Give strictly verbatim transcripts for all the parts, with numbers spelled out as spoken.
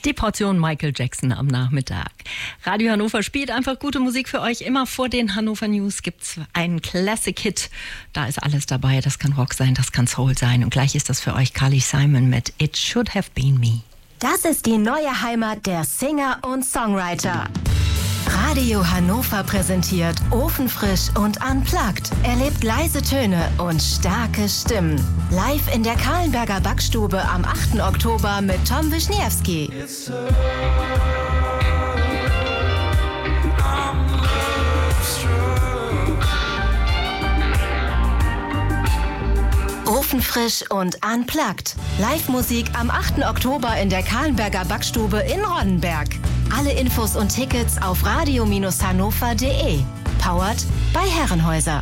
Die Portion Michael Jackson am Nachmittag. Radio Hannover spielt einfach gute Musik für euch. Immer vor den Hannover News gibt's einen Classic-Hit. Da ist alles dabei. Das kann Rock sein, das kann Soul sein. Und gleich ist das für euch Carly Simon mit It Should Have Been Me. Das ist die neue Heimat der Singer und Songwriter. Radio Hannover präsentiert Ofenfrisch und Unplugged. Erlebt leise Töne und starke Stimmen. Live in der Kahlenberger Backstube am achten Oktober mit Tom Wischniewski. Ofenfrisch und Unplugged. Live-Musik am achten Oktober in der Kahlenberger Backstube in Ronnenberg. Alle Infos und Tickets auf radio hannover punkt de. Powered bei Herrenhäuser.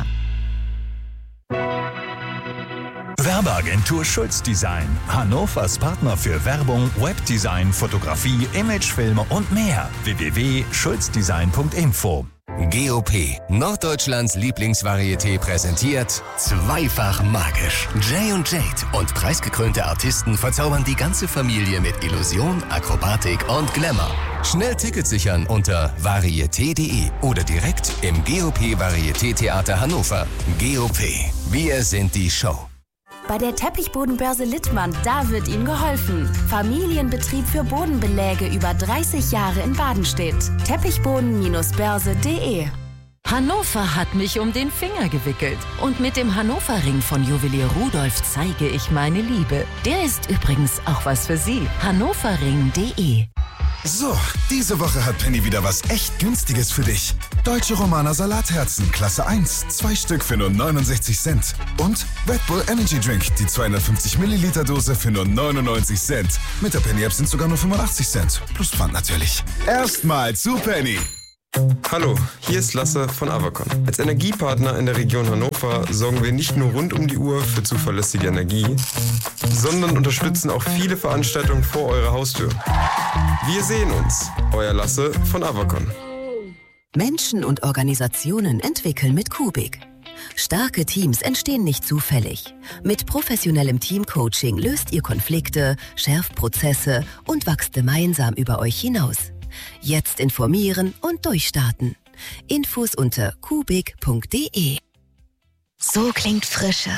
Werbeagentur Schulz Design. Hannovers Partner für Werbung, Webdesign, Fotografie, Imagefilme und mehr. w w w punkt schulz design punkt info. G O P, Norddeutschlands Lieblingsvarieté, präsentiert Zweifach magisch. Jay und Jade und preisgekrönte Artisten verzaubern die ganze Familie mit Illusion, Akrobatik und Glamour. Schnell Tickets sichern unter varieté punkt de oder direkt im G O P Varieté Theater Hannover. G O P, wir sind die Show. Bei der Teppichbodenbörse Littmann, da wird Ihnen geholfen. Familienbetrieb für Bodenbeläge über dreißig Jahre in Badenstedt. teppichboden Bindestrich börse punkt de. Hannover hat mich um den Finger gewickelt. Und mit dem Hannover-Ring von Juwelier Rudolf zeige ich meine Liebe. Der ist übrigens auch was für Sie. hannoverring punkt de. So, diese Woche hat Penny wieder was echt Günstiges für dich. Deutsche Romaner Salatherzen, Klasse eins, zwei Stück für nur neunundsechzig Cent. Und Red Bull Energy Drink, die zweihundertfünfzig Milliliter Dose für nur neunundneunzig Cent. Mit der Penny App sind sogar nur fünfundachtzig Cent. Plus Pfand natürlich. Erstmal zu Penny. Hallo, hier ist Lasse von Avacon. Als Energiepartner in der Region Hannover sorgen wir nicht nur rund um die Uhr für zuverlässige Energie, sondern unterstützen auch viele Veranstaltungen vor eurer Haustür. Wir sehen uns, euer Lasse von Avacon. Menschen und Organisationen entwickeln mit Kubik. Starke Teams entstehen nicht zufällig. Mit professionellem Teamcoaching löst ihr Konflikte, schärft Prozesse und wachst gemeinsam über euch hinaus. Jetzt informieren und durchstarten. Infos unter kubik punkt de. So klingt Frische.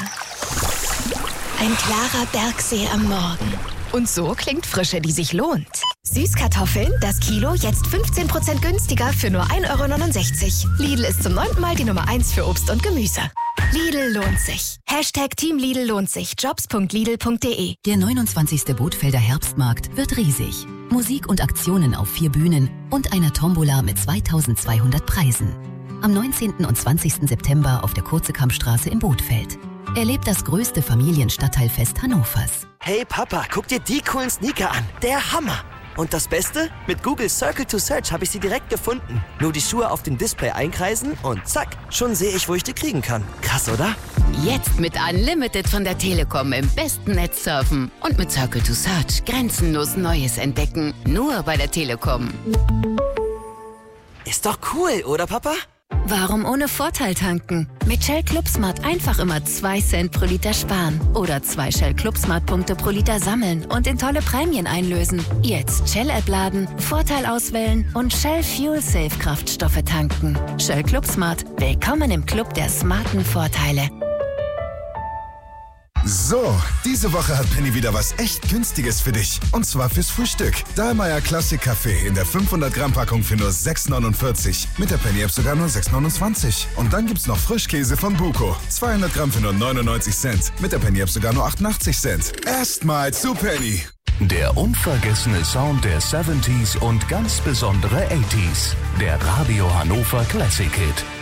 Ein klarer Bergsee am Morgen. Und so klingt Frische, die sich lohnt. Süßkartoffeln, das Kilo jetzt fünfzehn Prozent günstiger für nur ein Euro neunundsechzig. Lidl ist zum neunten Mal die Nummer eins für Obst und Gemüse. Lidl lohnt sich. Hashtag Team Lidl lohnt sich. jobs punkt lidl punkt de. Der neunundzwanzigste Bootfelder Herbstmarkt wird riesig. Musik und Aktionen auf vier Bühnen und einer Tombola mit zweitausendzweihundert Preisen. Am neunzehnten und zwanzigsten September auf der Kurzekampstraße im Bootfeld. Erlebt das größte Familienstadtteilfest Hannovers. Hey Papa, guck dir die coolen Sneaker an. Der Hammer. Und das Beste? Mit Google Circle to Search habe ich sie direkt gefunden. Nur die Schuhe auf dem Display einkreisen und zack, schon sehe ich, wo ich die kriegen kann. Krass, oder? Jetzt mit Unlimited von der Telekom im besten Netz surfen. Und mit Circle to Search grenzenlos Neues entdecken. Nur bei der Telekom. Ist doch cool, oder Papa? Warum ohne Vorteil tanken? Mit Shell Club Smart einfach immer zwei Cent pro Liter sparen. Oder zwei Shell Club Smart Punkte pro Liter sammeln und in tolle Prämien einlösen. Jetzt Shell App laden, Vorteil auswählen und Shell Fuel Safe Kraftstoffe tanken. Shell Club Smart. Willkommen im Club der smarten Vorteile. So, diese Woche hat Penny wieder was echt Günstiges für dich. Und zwar fürs Frühstück. Dahlmeier Classic Kaffee in der fünfhundert Gramm Packung für nur sechs neunundvierzig. Mit der Penny App sogar nur sechs neunundzwanzig. Und dann gibt's noch Frischkäse von Buko. zweihundert Gramm für nur neunundneunzig Cent. Mit der Penny App sogar nur achtundachtzig Cent. Erstmal zu Penny. Der unvergessene Sound der siebziger und ganz besondere achtziger. Der Radio Hannover Classic Hit.